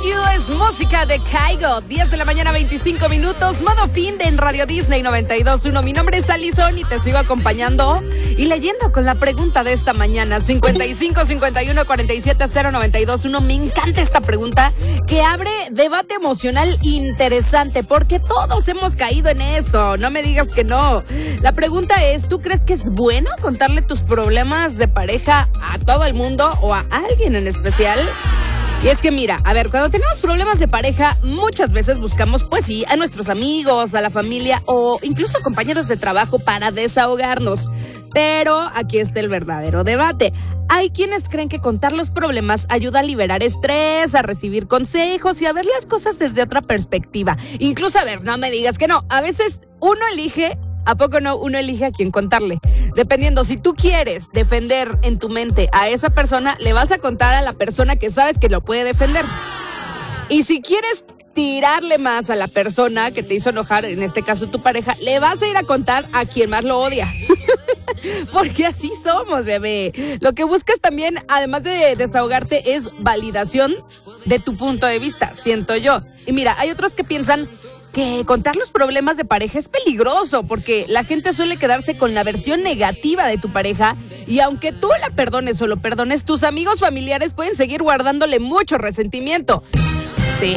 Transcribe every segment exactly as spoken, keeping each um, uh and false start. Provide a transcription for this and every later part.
You es música de Kygo. diez de la mañana, veinticinco minutos. Modo fin de en Radio Disney noventa y dos punto uno. Mi nombre es Alison y te sigo acompañando y leyendo con la pregunta de esta mañana. cincuenta y cinco, cincuenta y uno, cuarenta y siete, cero, noventa y dos punto uno. Me encanta esta pregunta que abre debate emocional interesante porque todos hemos caído en esto. No me digas que no. La pregunta es, ¿tú crees que es bueno contarle tus problemas de pareja a todo el mundo o a alguien en especial? Y es que mira, a ver, cuando tenemos problemas de pareja, muchas veces buscamos, pues sí, a nuestros amigos, a la familia o incluso compañeros de trabajo para desahogarnos. Pero aquí está el verdadero debate. Hay quienes creen que contar los problemas ayuda a liberar estrés, a recibir consejos y a ver las cosas desde otra perspectiva. Incluso, a ver, no me digas que no, a veces uno elige... ¿A poco no? Uno elige a quién contarle. Dependiendo, si tú quieres defender en tu mente a esa persona, le vas a contar a la persona que sabes que lo puede defender. Y si quieres tirarle más a la persona que te hizo enojar, en este caso tu pareja, le vas a ir a contar a quien más lo odia. Porque así somos, bebé. Lo que buscas también, además de desahogarte, es validación de tu punto de vista, siento yo. Y mira, hay otros que piensan que contar los problemas de pareja es peligroso porque la gente suele quedarse con la versión negativa de tu pareja y aunque tú la perdones o lo perdones, tus amigos familiares pueden seguir guardándole mucho resentimiento. Sí.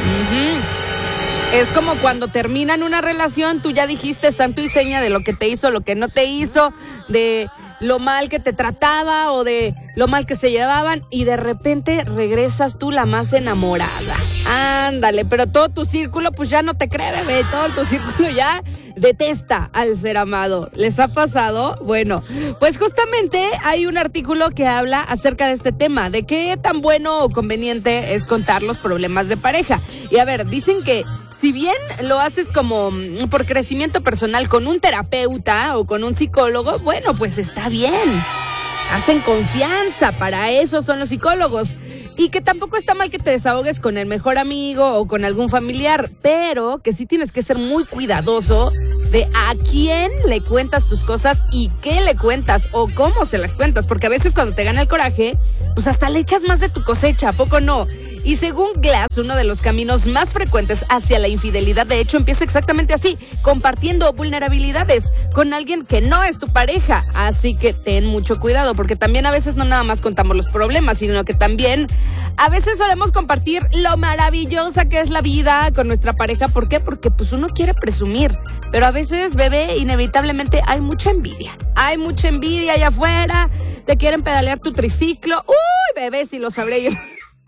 Uh-huh. Es como cuando terminan una relación, tú ya dijiste santo y seña de lo que te hizo, lo que no te hizo, de lo mal que te trataba o de lo mal que se llevaban y de repente regresas tú la más enamorada. Ándale, pero todo tu círculo pues ya no te cree, bebé, todo tu círculo ya detesta al ser amado. ¿Les ha pasado? Bueno, pues justamente hay un artículo que habla acerca de este tema, de qué tan bueno o conveniente es contar los problemas de pareja. Y a ver, dicen que si bien lo haces como por crecimiento personal con un terapeuta o con un psicólogo, bueno, pues está bien. Hacen confianza, para eso son los psicólogos. Y que tampoco está mal que te desahogues con el mejor amigo o con algún familiar, pero que sí tienes que ser muy cuidadoso de a quién le cuentas tus cosas y qué le cuentas o cómo se las cuentas, porque a veces cuando te gana el coraje, pues hasta le echas más de tu cosecha, ¿a poco no? Y según Glass, uno de los caminos más frecuentes hacia la infidelidad, de hecho, empieza exactamente así, compartiendo vulnerabilidades con alguien que no es tu pareja. Así que ten mucho cuidado, porque también a veces no nada más contamos los problemas, sino que también a veces solemos compartir lo maravillosa que es la vida con nuestra pareja. ¿Por qué? Porque pues uno quiere presumir, pero a veces, bebé, inevitablemente hay mucha envidia. Hay mucha envidia allá afuera, te quieren pedalear tu triciclo. Uy, bebé, si lo sabré yo.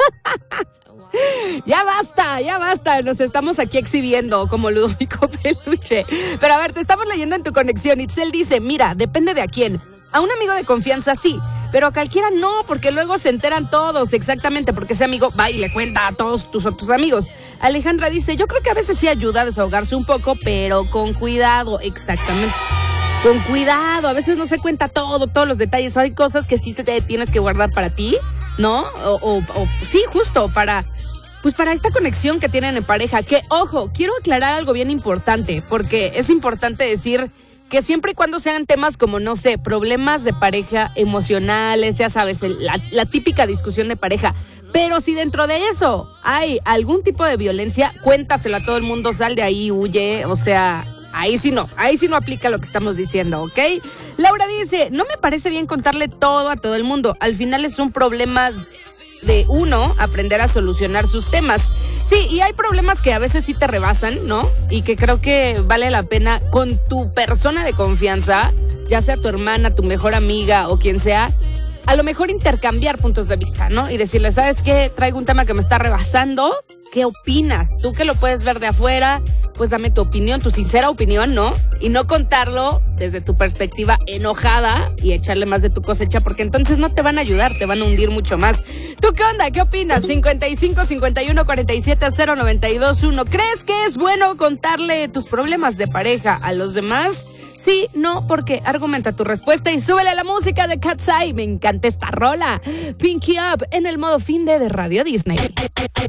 Ya basta, ya basta, nos estamos aquí exhibiendo como Ludovico Peluche. Pero a ver, te estamos leyendo en tu conexión. Itzel dice, mira, depende de a quién. A un amigo de confianza sí, pero a cualquiera no, porque luego se enteran todos, exactamente, porque ese amigo va y le cuenta a todos tus otros amigos. Alejandra dice, yo creo que a veces sí ayuda a desahogarse un poco, pero con cuidado, exactamente. Con cuidado, a veces no se cuenta todo, todos los detalles. Hay cosas que sí te tienes que guardar para ti, ¿no? O, o, o sí, justo, para, pues para esta conexión que tienen en pareja. Que, ojo, quiero aclarar algo bien importante, porque es importante decir que siempre y cuando sean temas como, no sé, problemas de pareja emocionales, ya sabes, el, la, la típica discusión de pareja. Pero si dentro de eso hay algún tipo de violencia, cuéntaselo a todo el mundo, sal de ahí, huye, o sea... Ahí sí no, ahí sí no aplica lo que estamos diciendo, ¿ok? Laura dice, no me parece bien contarle todo a todo el mundo. Al final es un problema de uno aprender a solucionar sus temas. Sí, y hay problemas que a veces sí te rebasan, ¿no? Y que creo que vale la pena con tu persona de confianza, ya sea tu hermana, tu mejor amiga o quien sea, a lo mejor intercambiar puntos de vista, ¿no? Y decirle, ¿sabes qué? Traigo un tema que me está rebasando. ¿Qué opinas? Tú que lo puedes ver de afuera, pues dame tu opinión, tu sincera opinión, ¿no? Y no contarlo desde tu perspectiva enojada y echarle más de tu cosecha, porque entonces no te van a ayudar, te van a hundir mucho más. ¿Tú qué onda? ¿Qué opinas? cincuenta y cinco, cincuenta y uno, cuarenta y siete, cero, noventa y dos, uno. ¿Crees que es bueno contarle tus problemas de pareja a los demás? Sí, no, porque argumenta tu respuesta y súbele a la música de Cat's Eye. Me encanta esta rola. Pinky Up en el modo fin de, de Radio Disney.